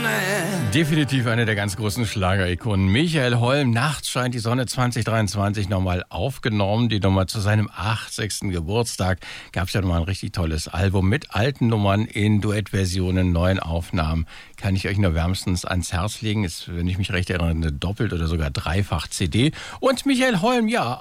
Definitiv eine der ganz großen Schlagerikonen. Michael Holm, Nachts scheint die Sonne 2023 nochmal aufgenommen. Die Nummer zu seinem 80. Geburtstag gab es ja nochmal ein richtig tolles Album mit alten Nummern in Duettversionen, neuen Aufnahmen. Kann ich euch nur wärmstens ans Herz legen. Ist, wenn ich mich recht erinnere, eine doppelt oder sogar dreifach CD. Und Michael Holm, ja,